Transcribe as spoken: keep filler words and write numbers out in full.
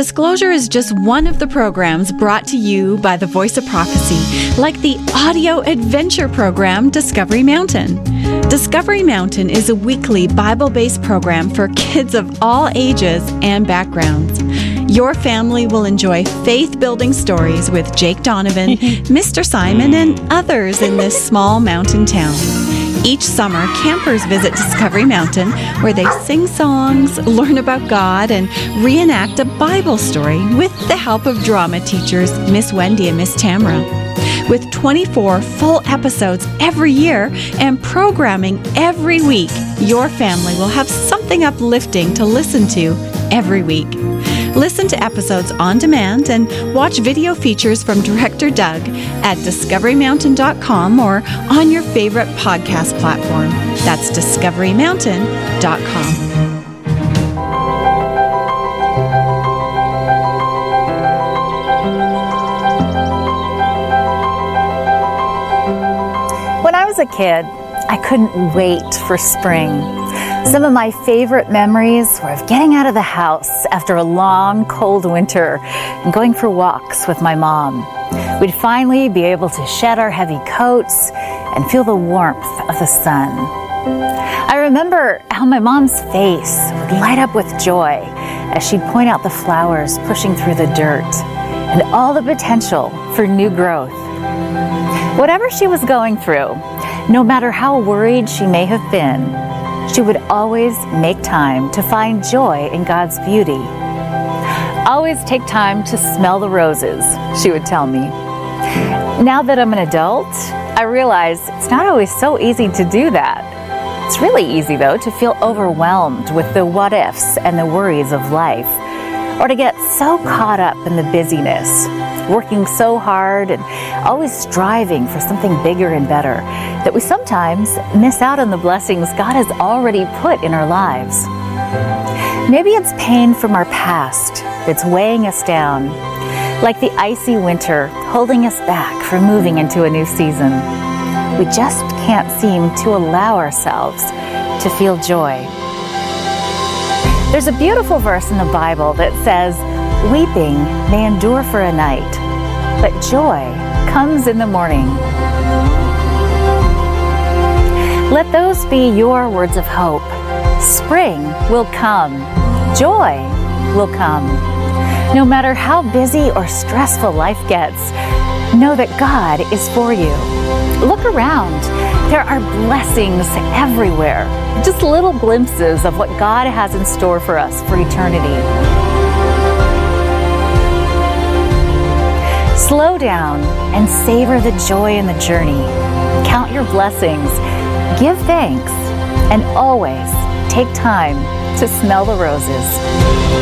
Disclosure is just one of the programs brought to you by the Voice of Prophecy, like the audio adventure program Discovery Mountain. Discovery Mountain is a weekly Bible-based program for kids of all ages and backgrounds. Your family will enjoy faith-building stories with Jake Donovan, Mister Simon, and others in this small mountain town. Each summer, campers visit Discovery Mountain, where they sing songs, learn about God, and reenact a Bible story with the help of drama teachers Miss Wendy and Miss Tamra. With twenty-four full episodes every year and programming every week, your family will have something uplifting to listen to every week. Listen to episodes on demand and watch video features from Director Doug at discovery mountain dot com or on your favorite podcast platform. That's discovery mountain dot com. When I was a kid, I couldn't wait for spring. Some of my favorite memories were of getting out of the house after a long, cold winter and going for walks with my mom. We'd finally be able to shed our heavy coats and feel the warmth of the sun. I remember how my mom's face would light up with joy as she'd point out the flowers pushing through the dirt and all the potential for new growth. Whatever she was going through, no matter how worried she may have been, she would always make time to find joy in God's beauty. Always take time to smell the roses, she would tell me. Now that I'm an adult, I realize it's not always so easy to do that. It's really easy, though, to feel overwhelmed with the what-ifs and the worries of life, or to get so caught up in the busyness, working so hard and always striving for something bigger and better, that we sometimes miss out on the blessings God has already put in our lives. Maybe it's pain from our past that's weighing us down, like the icy winter holding us back from moving into a new season. We just can't seem to allow ourselves to feel joy. There's a beautiful verse in the Bible that says, "Weeping may endure for a night, but joy comes in the morning." Let those be your words of hope. Spring will come. Joy will come. No matter how busy or stressful life gets, know that God is for you. Look around. There are blessings everywhere. Just little glimpses of what God has in store for us for eternity. Slow down and savor the joy in the journey. Count your blessings, give thanks, and always take time to smell the roses.